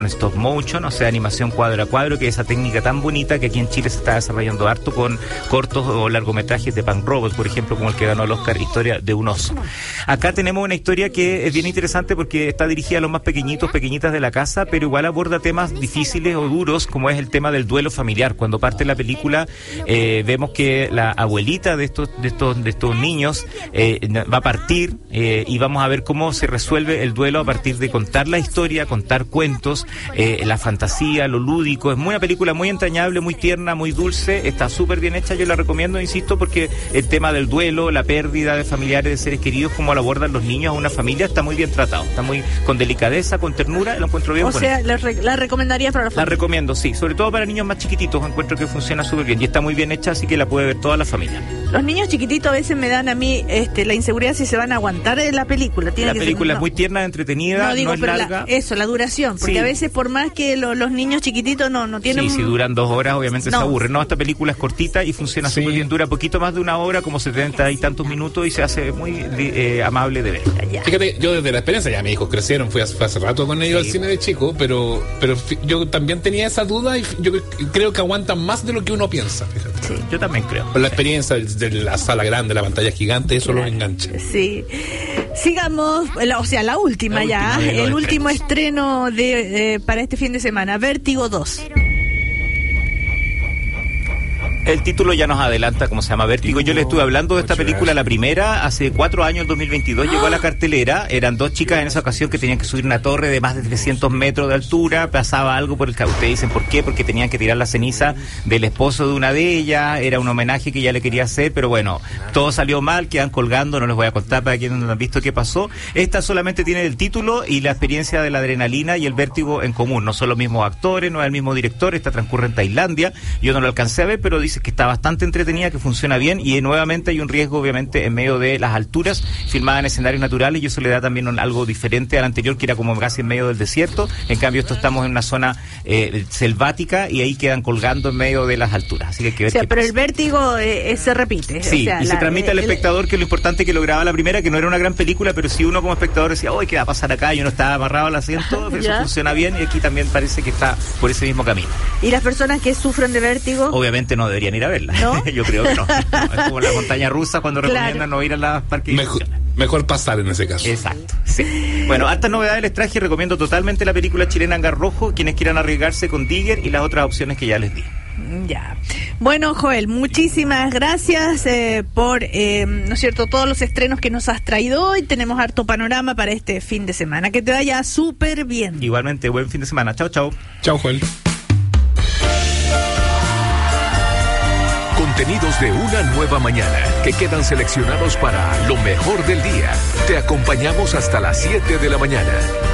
stop motion, o sea, animación cuadro a cuadro, que es esa técnica tan bonita que aquí en Chile se está desarrollando harto con cortos o largometrajes de Punk Robots, por ejemplo, como el que ganó el Oscar, Historia de un oso. Acá tenemos una historia que es bien interesante porque está dirigida a los más pequeñitos, pequeñitas de la casa, pero igual aborda temas difíciles o duros, como es el tema del duelo familiar. Cuando parte la película, vemos que la abuelita de estos niños va a partir, y vamos a ver cómo se resuelve el duelo a partir de contar la historia, contar cuentos, la fantasía, lo lúdico. Es una película muy entrañable, muy tierna, muy dulce, está súper bien hecha, yo la recomiendo, insisto, porque el tema del duelo, la pérdida de familiares, de seres queridos, cómo lo abordan los niños a una familia, está muy bien tratado, está muy con delicadeza, con ternura, lo encuentro bien. O sea, ¿la recomendarías para la familia? La recomiendo, sí, sobre todo para niños más chiquititos, encuentro que funciona súper bien y está muy bien hecha, así que la puede ver toda la familia. Los niños chiquititos a veces me dan a mí la inseguridad si se van a aguantar en la película. La película es muy tierna, entretenida, no es larga. La duración, porque a veces por más que los niños chiquititos no tienen... Sí, si duran 2 horas obviamente se aburren. No, esta película es cortita y funciona súper bien, dura poquito más de 1 hora, como 70 y tantos minutos, y se hace muy amable de ver. Fíjate, yo desde la experiencia, ya mis hijos crecieron, fui hace rato con ellos al cine de chico, pero yo también tenía esa duda y yo creo que aguantan más de lo que uno piensa, fíjate. Sí, yo también creo. Con la experiencia de la sala grande, la pantalla gigante, eso los engancha. Sí. Sigamos, la última ya, el último estreno para este fin de semana, Vértigo 2. El título ya nos adelanta cómo se llama, Vértigo. Yo le estuve hablando de esta película, la primera, hace 4 años, en 2022, llegó a la cartelera. Eran 2 chicas en esa ocasión que tenían que subir una torre de más de 300 metros de altura. Pasaba algo por el que ustedes dicen, ¿por qué? Porque tenían que tirar la ceniza del esposo de una de ellas. Era un homenaje que ella le quería hacer, pero bueno, todo salió mal, quedan colgando. No les voy a contar para quienes no han visto qué pasó. Esta solamente tiene el título y la experiencia de la adrenalina y el vértigo en común. No son los mismos actores, no es el mismo director. Esta transcurre en Tailandia. Yo no lo alcancé a ver, pero dice que está bastante entretenida, que funciona bien, y nuevamente hay un riesgo obviamente en medio de las alturas, filmada en escenarios naturales, y eso le da también algo diferente al anterior, que era como casi en medio del desierto. En cambio esto estamos en una zona selvática, y ahí quedan colgando en medio de las alturas, así que hay que ver. Pero el vértigo se repite. Sí, y se transmite al espectador, que es lo importante, que lograba la primera, que no era una gran película, pero si uno como espectador decía, ¡ay, qué va a pasar acá! Y uno estaba amarrado al asiento, eso funciona bien, y aquí también parece que está por ese mismo camino. ¿Y las personas que sufren de vértigo? Obviamente no deberían ir a verla. ¿No? Yo creo que no. Es como la montaña rusa cuando recomiendan no ir a las parques. Mejor pasar en ese caso. Exacto, sí. Bueno, hartas novedades les traje, recomiendo totalmente la película chilena Hangar Rojo, quienes quieran arriesgarse con Digger y las otras opciones que ya les di. Ya. Bueno, Joel, muchísimas gracias por, ¿no es cierto?, todos los estrenos que nos has traído hoy. Tenemos harto panorama para este fin de semana. Que te vaya súper bien. Igualmente, buen fin de semana. Chao, chao. Chao, Joel. Contenidos de una nueva mañana que quedan seleccionados para lo mejor del día. Te acompañamos hasta las 7 de la mañana.